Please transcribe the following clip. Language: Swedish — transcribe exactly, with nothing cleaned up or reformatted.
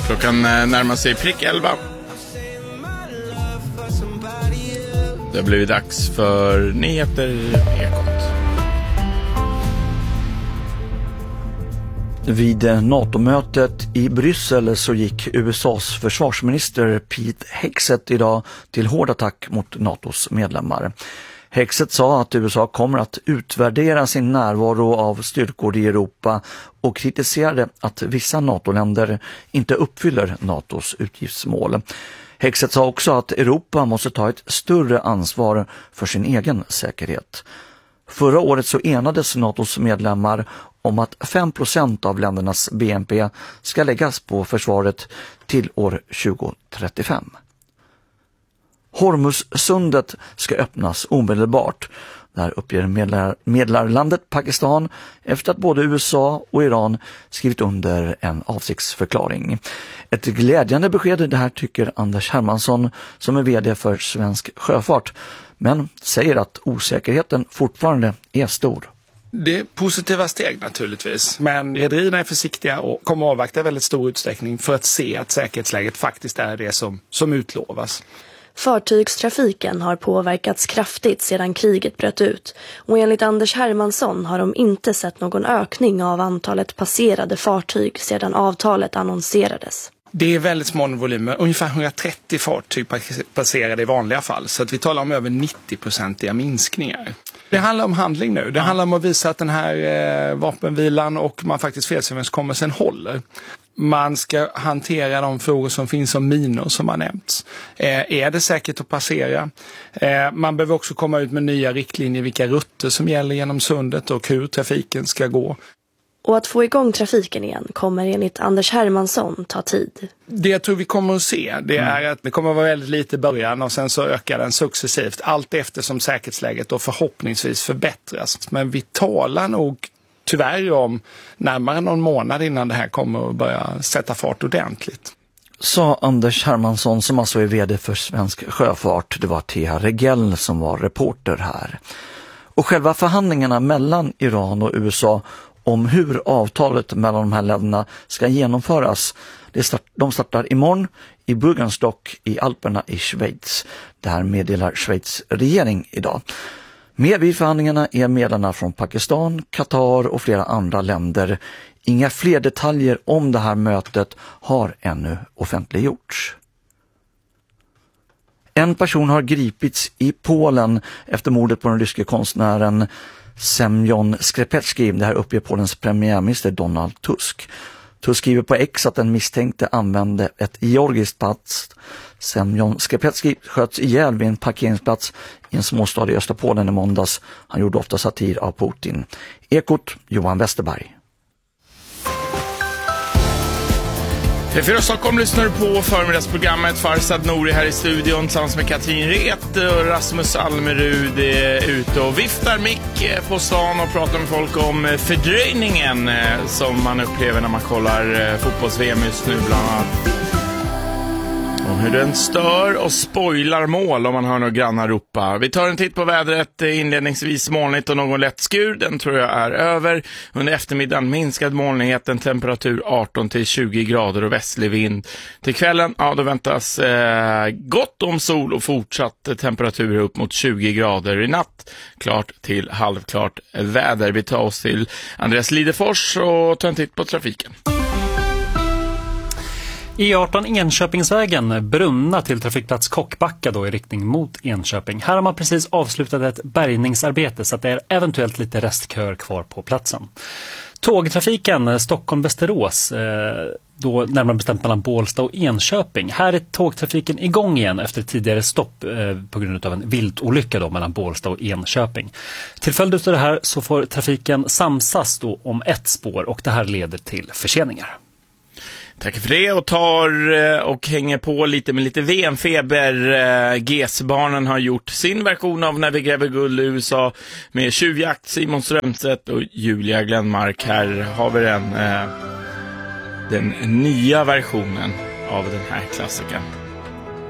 Klockan närmar sig prick elva. Det har blivit dags för nyheter Ekot. Vid NATO-mötet i Bryssel så gick U S A:s försvarsminister Pete Hegseth idag till hård attack mot NATOs medlemmar. Hegseth sa att U S A kommer att utvärdera sin närvaro av styrkor i Europa och kritiserade att vissa NATO-länder inte uppfyller NATOs utgiftsmål. Hegseth sa också att Europa måste ta ett större ansvar för sin egen säkerhet. Förra året så enades NATOs medlemmar om att fem procent av ländernas B N P ska läggas på försvaret till år tjugo trettiofem. Hormuzsundet ska öppnas omedelbart. Där uppger medlar, medlarlandet Pakistan efter att både U S A och Iran skrivit under en avsiktsförklaring. Ett glädjande besked, det här tycker Anders Hermansson som är vd för Svensk Sjöfart, men säger att osäkerheten fortfarande är stor. Det är positiva steg naturligtvis, men rederierna är försiktiga och kommer att avvakta i väldigt stor utsträckning för att se att säkerhetsläget faktiskt är det som, som utlovas. Fartygstrafiken har påverkats kraftigt sedan kriget bröt ut och enligt Anders Hermansson har de inte sett någon ökning av antalet passerade fartyg sedan avtalet annonserades. Det är väldigt små volymer, ungefär hundratrettio fartyg passerade i vanliga fall, så att vi talar om över nittio-procentiga minskningar. Det handlar om handling nu, det handlar om att visa att den här eh, vapenvilan och man faktiskt fredsöverenskommelsen håller. Man ska hantera de frågor som finns om minor som har nämnts. Eh, är det säkert att passera? Eh, man behöver också komma ut med nya riktlinjer vilka rutter som gäller genom sundet och hur trafiken ska gå. Och att få igång trafiken igen kommer enligt Anders Hermansson ta tid. Det jag tror vi kommer att se, det är att det kommer att vara väldigt lite i början och sen så ökar den successivt. Allt eftersom säkerhetsläget då förhoppningsvis förbättras. Men vi talar nog tyvärr om närmare någon månad innan det här kommer att börja sätta fart ordentligt. Sa Anders Hermansson som alltså är vd för Svensk Sjöfart. Det var Thea Regell som var reporter här. Och själva förhandlingarna mellan Iran och U S A om hur avtalet mellan de här länderna ska genomföras. Det start, de startar imorgon i Bürgenstock i Alperna i Schweiz. Det här meddelar Schweiz regering idag. Med vid förhandlingarna är medlarna från Pakistan, Qatar och flera andra länder. Inga fler detaljer om det här mötet har ännu offentliggjorts. En person har gripits i Polen efter mordet på den ryske konstnären Semjon Skrepecki. Det här uppger Polens premiärminister Donald Tusk. Tusk skriver på X att den misstänkte använde ett georgiskt pass. Semjon Skrepecki sköts ihjäl vid en parkeringsplats i en småstad i Österpolen i måndags. Han gjorde ofta satir av Putin. Ekot, Johan Westerberg. T fyra Stockholm lyssnar på förmiddagsprogrammet. Farsad Nouri här i studion tillsammans med Katrin Ret och Rasmus Almerud är ute och viftar mick på stan och pratar med folk om fördröjningen som man upplever när man kollar fotbolls-V M just nu bland annat. Och hur den stör och spoilar mål om man hör några grannar ropa. Vi tar en titt på vädret, inledningsvis molnigt och någon lätt skur. Den tror jag är över. Under eftermiddagen minskad molnighet, en temperatur arton till tjugo grader och västlig vind. Till kvällen, ja då väntas eh, gott om sol och fortsatt temperatur upp mot tjugo grader i natt. Klart till halvklart väder. Vi tar oss till Andreas Lidefors och tar en titt på trafiken. E arton Enköpingsvägen, Brunna till trafikplats Kockbacka då i riktning mot Enköping. Här har man precis avslutat ett bärgningsarbete så att det är eventuellt lite restkör kvar på platsen. Tågtrafiken Stockholm-Västerås, då närmare bestämt mellan Bålsta och Enköping. Här är tågtrafiken igång igen efter tidigare stopp på grund av en viltolycka då mellan Bålsta och Enköping. Till följd av det här så får trafiken samsas då om ett spår och det här leder till förseningar. Tack för det och tar och hänger på lite med lite V M-feber. G S-barnen har gjort sin version av När vi gräver guld i U S A med tjuvjakt, Simon Strömstedt och Julia Glenmark. Här har vi den, den nya versionen av den här klassikern.